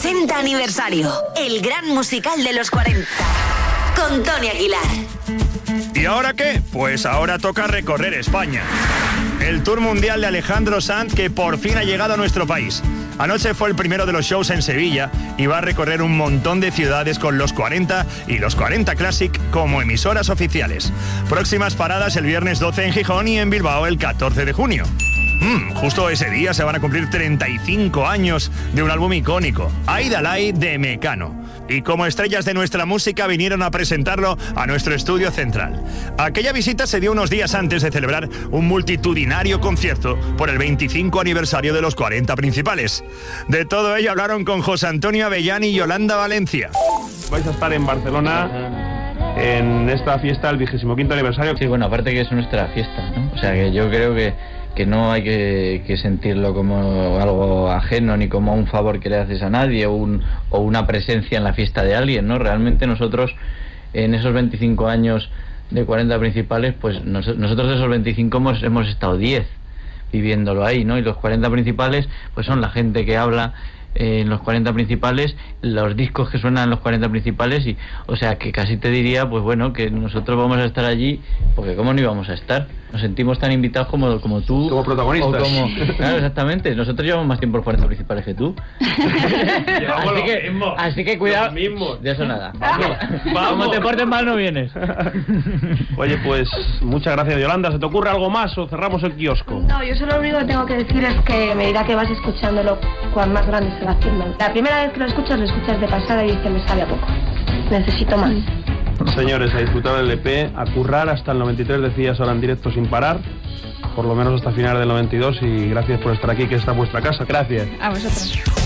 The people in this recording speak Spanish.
80 aniversario, el gran musical de los 40, con Tony Aguilar. ¿Y ahora qué? Pues ahora toca recorrer España. El Tour Mundial de Alejandro Sanz, que por fin ha llegado a nuestro país. Anoche fue el primero de los shows en Sevilla y va a recorrer un montón de ciudades con los 40 y los 40 Classic como emisoras oficiales. Próximas paradas el viernes 12 en Gijón y en Bilbao el 14 de junio. Justo ese día se van a cumplir 35 años de un álbum icónico, Ay Dalai de Mecano. Y como estrellas de nuestra música vinieron a presentarlo a nuestro estudio central. Aquella visita se dio unos días antes de celebrar un multitudinario concierto por el 25 aniversario de los 40 principales. De todo ello hablaron con José Antonio Avellán y Yolanda Valencia. Vais a estar en Barcelona en esta fiesta del 25º aniversario. Sí, bueno, aparte que es nuestra fiesta, ¿no? O sea, que yo creo que no hay que sentirlo como algo ajeno ni como un favor que le haces a nadie o una presencia en la fiesta de alguien, ¿no? Realmente nosotros en esos 25 años de 40 principales, pues nosotros de esos 25 hemos estado 10 viviéndolo ahí, ¿no? Y los 40 principales pues son la gente que habla en los 40 principales, los discos que suenan en los 40 principales, y o sea que casi te diría, pues bueno, que nosotros vamos a estar allí, porque cómo no íbamos a estar, nos sentimos tan invitados como tú, como protagonistas, claro, exactamente, nosotros llevamos más tiempo en los 40 principales que tú. así que cuidado, de eso nada. Vamos. Como te portes mal no vienes. Oye, pues muchas gracias, Yolanda. ¿Se te ocurre algo más o cerramos el kiosco? No, yo solo lo único que tengo que decir es que a medida que vas escuchándolo, cuán más grande se va haciendo. La primera vez que lo escuchas de pasada y dices, me sabe a poco, necesito más. Señores, a disfrutar del EP, a currar hasta el 93, decías ahora en directo sin parar, por lo menos hasta finales del 92, y gracias por estar aquí, que esta es vuestra casa. Gracias. A vosotros.